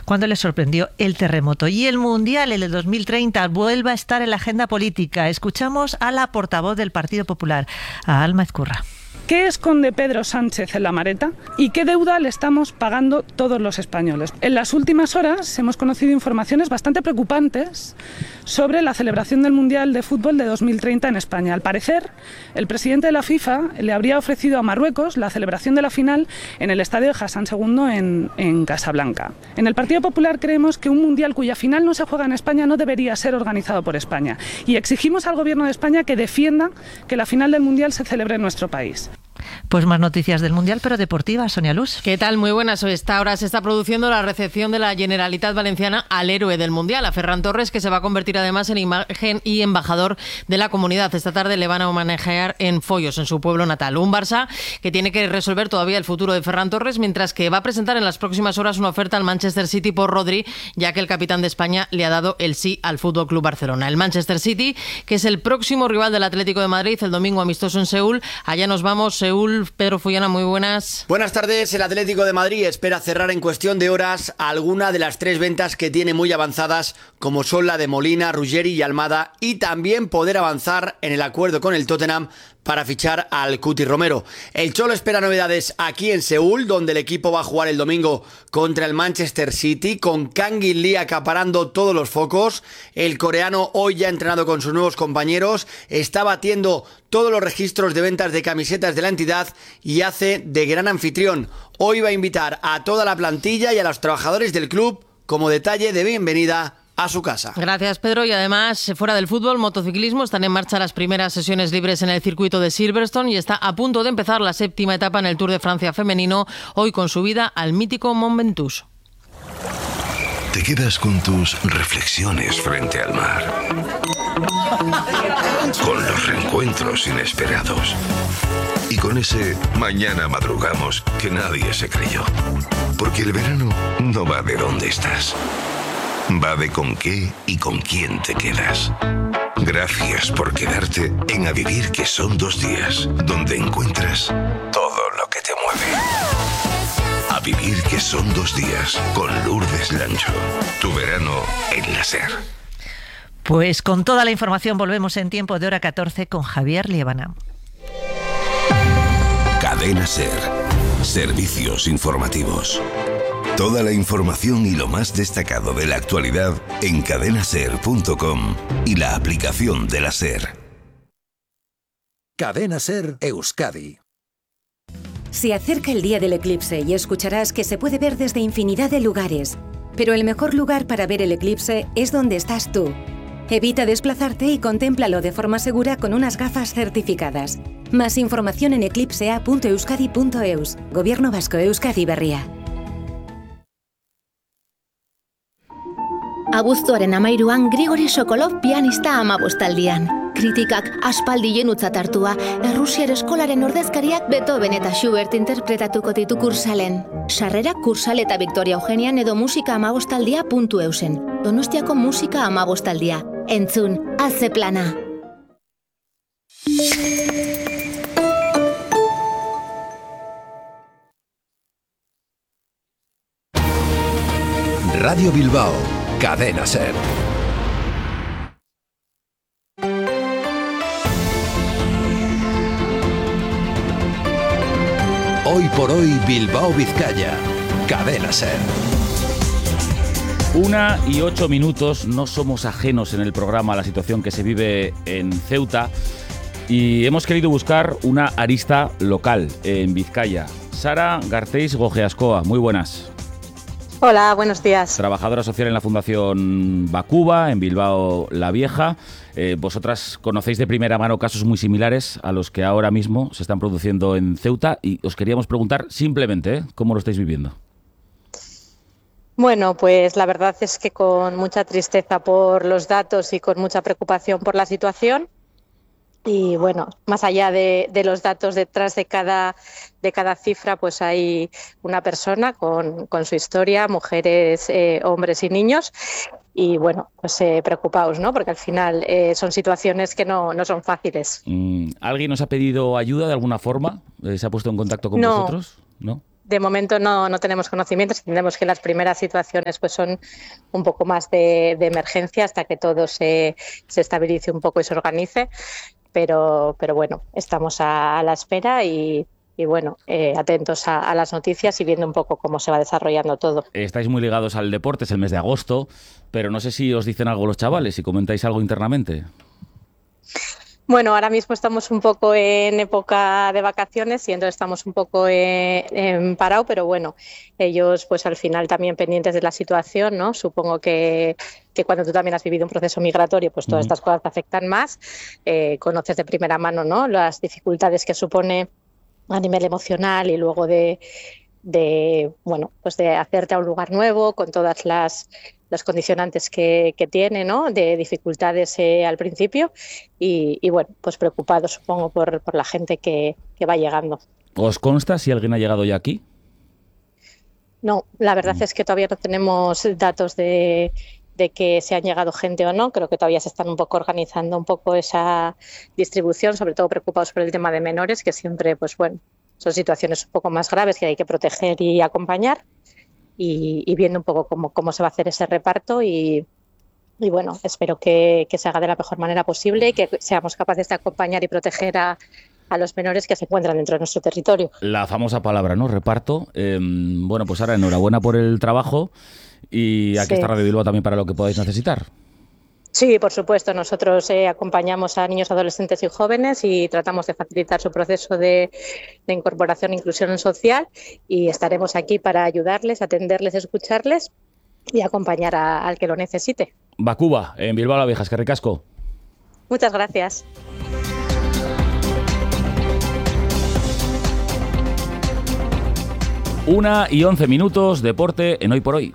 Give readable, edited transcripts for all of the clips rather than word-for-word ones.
cuando le sorprendió el terremoto. Y el Mundial, el de 2030, vuelve a estar en la agenda política. Escuchamos a la portavoz del Partido Popular, a Alma Ezcurra. ¿Qué esconde Pedro Sánchez en la maleta? ¿Y qué deuda le estamos pagando todos los españoles? En las últimas horas hemos conocido informaciones bastante preocupantes sobre la celebración del Mundial de Fútbol de 2030 en España. Al parecer, el presidente de la FIFA le habría ofrecido a Marruecos la celebración de la final en el estadio de Hassan II en Casablanca. En el Partido Popular creemos que un Mundial cuya final no se juega en España no debería ser organizado por España. Y exigimos al Gobierno de España que defienda que la final del Mundial se celebre en nuestro país. Pues más noticias del Mundial, pero deportivas. Sonia Luz. ¿Qué tal? Muy buenas. A esta hora se está produciendo la recepción de la Generalitat Valenciana al héroe del Mundial, a Ferran Torres, que se va a convertir además en imagen y embajador de la comunidad. Esta tarde le van a homenajear en Foios, en su pueblo natal. Un Barça que tiene que resolver todavía el futuro de Ferran Torres, mientras que va a presentar en las próximas horas una oferta al Manchester City por Rodri, ya que el capitán de España le ha dado el sí al FC Barcelona. El Manchester City, que es el próximo rival del Atlético de Madrid, el domingo amistoso en Seúl. Allá nos vamos. Seúl, Pedro Fullana, muy buenas. Buenas tardes. El Atlético de Madrid espera cerrar en cuestión de horas alguna de las 3 ventas que tiene muy avanzadas, como son la de Molina, Ruggeri y Almada, y también poder avanzar en el acuerdo con el Tottenham para fichar al Cuti Romero. El Cholo espera novedades aquí en Seúl, donde el equipo va a jugar el domingo contra el Manchester City, con Kang In Lee acaparando todos los focos. El coreano, hoy ya entrenado con sus nuevos compañeros, está batiendo todos los registros de ventas de camisetas de la entidad y hace de gran anfitrión. Hoy va a invitar a toda la plantilla y a los trabajadores del club como detalle de bienvenida a su casa. Gracias, Pedro. Y además, fuera del fútbol, motociclismo, están en marcha las primeras sesiones libres en el circuito de Silverstone y está a punto de empezar la 7ª etapa en el Tour de Francia femenino, hoy con subida al mítico Mont Ventoux. Te quedas con tus reflexiones frente al mar, con los reencuentros inesperados y con ese mañana madrugamos que nadie se creyó. Porque el verano no va de dónde estás, va de con qué y con quién te quedas. Gracias por quedarte en A Vivir, que son 2 días, donde encuentras todo lo que te mueve. A Vivir, que son 2 días, con Lourdes Lancho. Tu verano en la SER. Pues con toda la información volvemos en tiempo de hora 14 con Javier Liébana. Cadena SER. Servicios informativos. Toda la información y lo más destacado de la actualidad en cadenaser.com y la aplicación de la SER. Cadena SER Euskadi. Se acerca el día del eclipse y escucharás que se puede ver desde infinidad de lugares. Pero el mejor lugar para ver el eclipse es donde estás tú. Evita desplazarte y contémplalo de forma segura con unas gafas certificadas. Más información en eclipsea.euskadi.eus. Gobierno Vasco, Euskadi Berria. Abuztuaren 13an Grigori Sokolov pianista 15aldian. Kritikak aspaldien utzat hartua, Errusiar eskolaren ordezkariak Beethoven eta Schubert interpretatuko ditu kursalen. Sarrerak Kursal eta Victoria Eugenian edo musika 15aldia.eusen. Donostiako musika 15aldia. Entzun, haze plana. Radio Bilbao, Cadena SER. Hoy por hoy Bilbao Vizcaya, Cadena SER. 1:08. No somos ajenos en el programa a la situación que se vive en Ceuta y hemos querido buscar una arista local en Vizcaya. Sara Garcés Gojeascoa, muy buenas. Hola, buenos días. Trabajadora social en la Fundación Bacuba, en Bilbao la Vieja. Vosotras conocéis de primera mano casos muy similares a los que ahora mismo se están produciendo en Ceuta y os queríamos preguntar simplemente cómo lo estáis viviendo. Bueno, pues la verdad es que con mucha tristeza por los datos y con mucha preocupación por la situación. Y bueno, más allá de los datos, detrás de cada cifra, pues hay una persona con su historia, mujeres, hombres y niños. Y bueno, pues preocupaos, ¿no? Porque al final son situaciones que no son fáciles. ¿Alguien os ha pedido ayuda de alguna forma? ¿Se ha puesto en contacto con vosotros? ¿No? de momento no tenemos conocimientos. Entendemos que las primeras situaciones pues son un poco más de emergencia hasta que todo se estabilice un poco y se organice. Pero bueno, estamos a la espera y bueno, atentos a las noticias y viendo un poco cómo se va desarrollando todo. Estáis muy ligados al deporte, es el mes de agosto, pero no sé si os dicen algo los chavales, si comentáis algo internamente. Bueno, ahora mismo estamos un poco en época de vacaciones y entonces estamos un poco en parado, pero bueno, ellos pues al final también pendientes de la situación, ¿no? Supongo que cuando tú también has vivido un proceso migratorio, pues todas estas cosas te afectan más, conoces de primera mano, ¿no?, las dificultades que supone a nivel emocional y luego de bueno, pues de hacerte a un lugar nuevo con todas las condicionantes que tiene, ¿no?, de dificultades al principio y bueno, pues preocupado supongo por la gente que va llegando. ¿Os consta si alguien ha llegado ya aquí? No, la verdad es que todavía no tenemos datos de que se han llegado gente o no. Creo que todavía se están un poco organizando un poco esa distribución, sobre todo preocupados por el tema de menores, que siempre, pues bueno, son situaciones un poco más graves que hay que proteger y acompañar y viendo un poco cómo se va a hacer ese reparto y bueno, espero que se haga de la mejor manera posible y que seamos capaces de acompañar y proteger a los menores que se encuentran dentro de nuestro territorio. La famosa palabra, ¿no?, reparto. Bueno, pues ahora enhorabuena por el trabajo y aquí está Radio Bilbao también para lo que podáis necesitar. Sí, por supuesto. Nosotros acompañamos a niños, adolescentes y jóvenes y tratamos de facilitar su proceso de incorporación e inclusión social y estaremos aquí para ayudarles, atenderles, escucharles y acompañar al que lo necesite. Bakuba, en Bilbao la Vieja, eskerrik asko. Muchas gracias. Una y 11 minutos, deporte en Hoy por Hoy.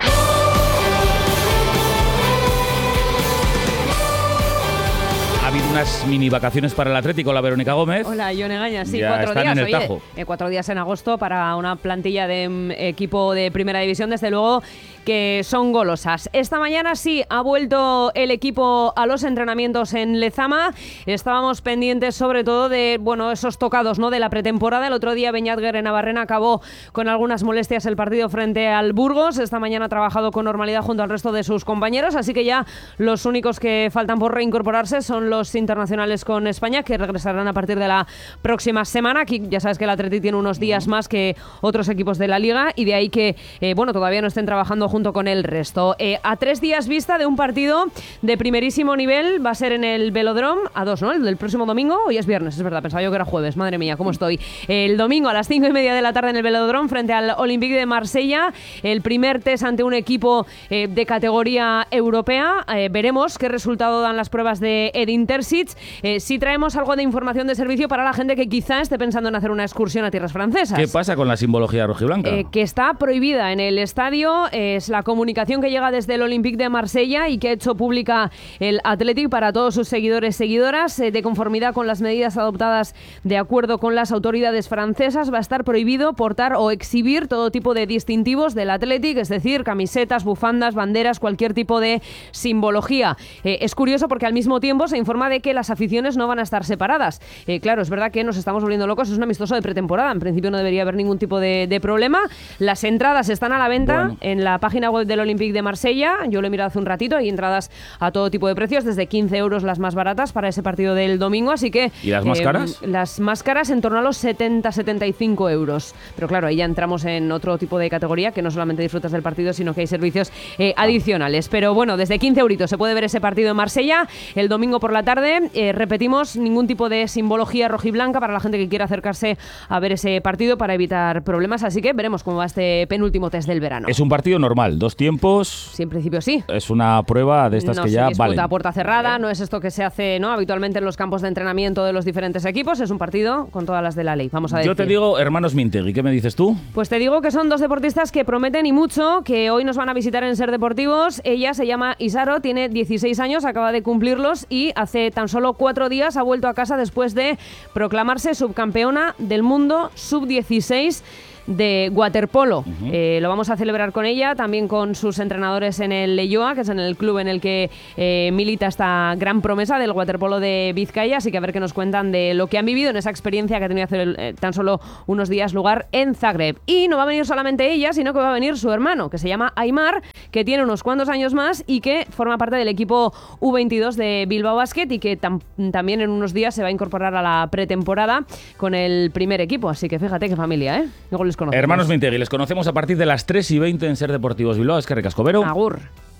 Ha habido unas mini vacaciones para el Atlético, la Verónica Gómez. Hola, Ione Gaña. Sí, ya 4 días. En el Tajo. 4 días en agosto para una plantilla de equipo de Primera División, desde luego que son golosas. Esta mañana sí ha vuelto el equipo a los entrenamientos en Lezama. Estábamos pendientes sobre todo de, bueno, esos tocados, ¿no?, de la pretemporada. El otro día Beñat Guerenabarrena acabó con algunas molestias el partido frente al Burgos. Esta mañana ha trabajado con normalidad junto al resto de sus compañeros, así que ya los únicos que faltan por reincorporarse son los internacionales con España, que regresarán a partir de la próxima semana. Aquí ya sabes que el Athletic tiene unos días más que otros equipos de la Liga y de ahí que, bueno, todavía no estén trabajando junto con el resto. A 3 días vista de un partido de primerísimo nivel, va a ser en el Velódromo, a 2, ¿no? El del próximo domingo. Hoy es viernes, es verdad, pensaba yo que era jueves, madre mía, ¿cómo estoy? El domingo a las 5:30 de la tarde en el Velódromo frente al Olympique de Marsella, el primer test ante un equipo de categoría europea. Veremos qué resultado dan las pruebas de Edin Terzic. Si traemos algo de información de servicio para la gente que quizá esté pensando en hacer una excursión a tierras francesas. ¿Qué pasa con la simbología rojiblanca? Que está prohibida en el estadio. Es la comunicación que llega desde el Olympique de Marsella y que ha hecho pública el Athletic para todos sus seguidores, seguidoras, de conformidad con las medidas adoptadas de acuerdo con las autoridades francesas. Va a estar prohibido portar o exhibir todo tipo de distintivos del Athletic, es decir, camisetas, bufandas, banderas, cualquier tipo de simbología. Es curioso porque al mismo tiempo se informa de que las aficiones no van a estar separadas. Claro, es verdad que nos estamos volviendo locos, es un amistoso de pretemporada, en principio no debería haber ningún tipo de problema. Las entradas están a la venta en la página web del Olympique de Marsella. Yo lo he mirado hace un ratito, hay entradas a todo tipo de precios, desde 15 euros las más baratas para ese partido del domingo, así que... ¿Y las más caras? Las más caras en torno a los 70-75 euros. Pero claro, ahí ya entramos en otro tipo de categoría, que no solamente disfrutas del partido, sino que hay servicios adicionales. Pero bueno, desde 15 euritos se puede ver ese partido en Marsella el domingo por la tarde. Repetimos, ningún tipo de simbología rojiblanca para la gente que quiera acercarse a ver ese partido para evitar problemas, así que veremos cómo va este penúltimo test del verano. Es un partido normal, 2 tiempos. Sí, en principio sí. Es una prueba de estas que ya valen. No se a puerta cerrada, no es esto que se hace, ¿no?, habitualmente en los campos de entrenamiento de los diferentes equipos, es un partido con todas las de la ley, vamos a decir. Yo te digo, hermanos Mintegui, ¿qué me dices tú? Pues te digo que son 2 deportistas que prometen y mucho, que hoy nos van a visitar en Ser Deportivos. Ella se llama Isaro, tiene 16 años, acaba de cumplirlos y hace tan solo 4 días ha vuelto a casa después de proclamarse subcampeona del mundo sub-16 de waterpolo. Lo vamos a celebrar con ella, también con sus entrenadores en el Leioa, que es en el club en el que milita esta gran promesa del waterpolo de Vizcaya, así que a ver qué nos cuentan de lo que han vivido en esa experiencia que ha tenido hace tan solo unos días lugar en Zagreb. Y no va a venir solamente ella, sino que va a venir su hermano, que se llama Aimar, que tiene unos cuantos años más y que forma parte del equipo U22 de Bilbao Basket y que también en unos días se va a incorporar a la pretemporada con el primer equipo. Así que fíjate qué familia, ¿eh? Luego les conocemos. Hermanos Mintegui, les conocemos a partir de las 3:20 en Ser Deportivos Bilbao. Es que recasco, Vero. Agur.